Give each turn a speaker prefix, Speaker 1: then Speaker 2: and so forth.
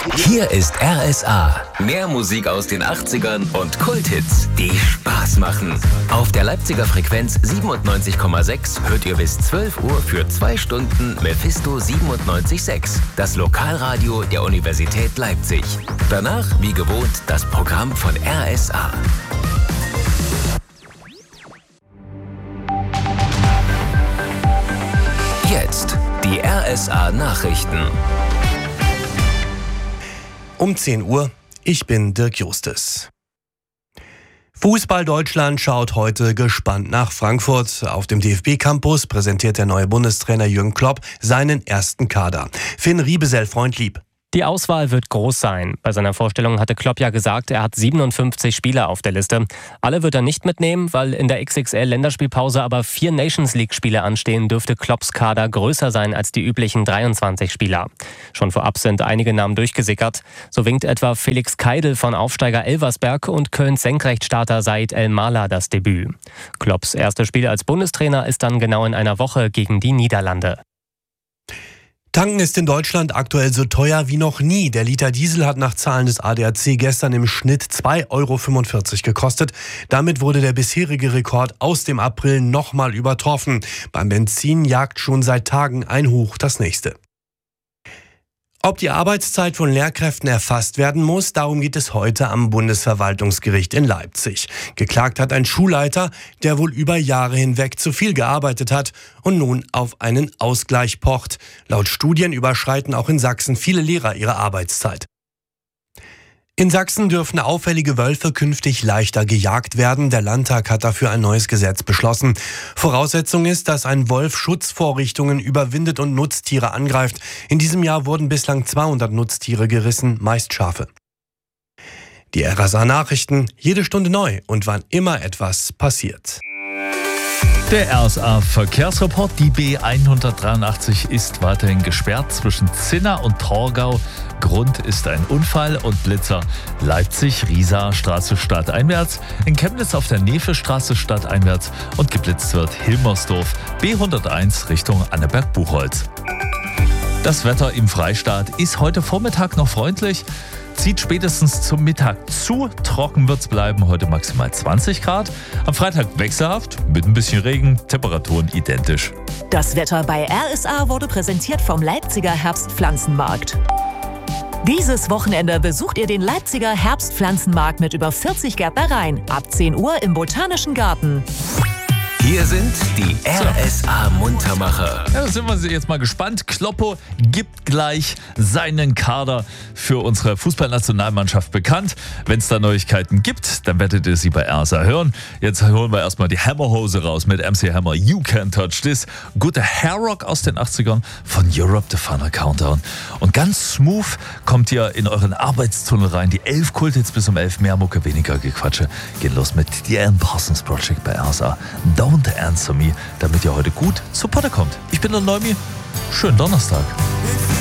Speaker 1: Hier ist RSA. Mehr Musik aus den 80ern und Kulthits, die Spaß machen. Auf der Leipziger Frequenz 97,6 hört ihr bis 12 Uhr für 2 Stunden Mephisto 97.6, das Lokalradio der Universität Leipzig. Danach, wie gewohnt, das Programm von RSA. Jetzt die RSA-Nachrichten.
Speaker 2: Um 10 Uhr, ich bin Dirk Justus. Fußball Deutschland schaut heute gespannt nach Frankfurt. Auf dem DFB-Campus präsentiert der neue Bundestrainer Jürgen Klopp seinen ersten Kader. Finn Riebesell, Freund lieb.
Speaker 3: Die Auswahl wird groß sein. Bei seiner Vorstellung hatte Klopp ja gesagt, er hat 57 Spieler auf der Liste. Alle wird er nicht mitnehmen, weil in der XXL-Länderspielpause aber 4 Nations-League-Spiele anstehen, dürfte Klopps Kader größer sein als die üblichen 23 Spieler. Schon vorab sind einige Namen durchgesickert. So winkt etwa Felix Keidel von Aufsteiger Elversberg und Kölns Senkrechtstarter Said El-Mala das Debüt. Klopps erstes Spiel als Bundestrainer ist dann genau in einer Woche gegen die Niederlande.
Speaker 2: Tanken ist in Deutschland aktuell so teuer wie noch nie. Der Liter Diesel hat nach Zahlen des ADAC gestern im Schnitt 2,45 € gekostet. Damit wurde der bisherige Rekord aus dem April nochmal übertroffen. Beim Benzin jagt schon seit Tagen ein Hoch das nächste. Ob die Arbeitszeit von Lehrkräften erfasst werden muss, darum geht es heute am Bundesverwaltungsgericht in Leipzig. Geklagt hat ein Schulleiter, der wohl über Jahre hinweg zu viel gearbeitet hat und nun auf einen Ausgleich pocht. Laut Studien überschreiten auch in Sachsen viele Lehrer ihre Arbeitszeit. In Sachsen dürfen auffällige Wölfe künftig leichter gejagt werden. Der Landtag hat dafür ein neues Gesetz beschlossen. Voraussetzung ist, dass ein Wolf Schutzvorrichtungen überwindet und Nutztiere angreift. In diesem Jahr wurden bislang 200 Nutztiere gerissen, meist Schafe. Die RSA-Nachrichten, jede Stunde neu und wann immer etwas passiert.
Speaker 4: Der RSA-Verkehrsreport, die B183 ist weiterhin gesperrt zwischen Zinna und Torgau. Grund ist ein Unfall und Blitzer. Leipzig-Riesa Straße stadteinwärts, in Chemnitz auf der Nefe-Straße stadteinwärts und geblitzt wird Hilmersdorf B101 Richtung Anneberg-Buchholz. Das Wetter im Freistaat ist heute Vormittag noch freundlich, zieht spätestens zum Mittag zu. Trocken wird's bleiben, heute maximal 20 Grad. Am Freitag wechselhaft, mit ein bisschen Regen, Temperaturen identisch.
Speaker 5: Das Wetter bei RSA wurde präsentiert vom Leipziger Herbstpflanzenmarkt. Dieses Wochenende besucht ihr den Leipziger Herbstpflanzenmarkt mit über 40 Gärtnereien. Ab 10 Uhr im Botanischen Garten.
Speaker 1: Hier sind die RSA-Muntermacher.
Speaker 4: Ja, da sind wir jetzt mal gespannt. Kloppo gibt gleich seinen Kader für unsere Fußballnationalmannschaft bekannt. Wenn es da Neuigkeiten gibt, dann werdet ihr sie bei RSA hören. Jetzt holen wir erstmal die Hammerhose raus mit MC Hammer. You Can't Touch This. Guter Hairrock aus den 80ern von Europe, The Final Countdown. Und ganz smooth kommt ihr in euren Arbeitstunnel rein. Die 11 Kulthits bis um 11, mehr Mucke, weniger Gequatsche. Geht los mit The Alan Parsons Project bei RSA. Don't Answer Me, damit ihr heute gut zu Potte kommt. Ich bin der Neumi. Schönen Donnerstag.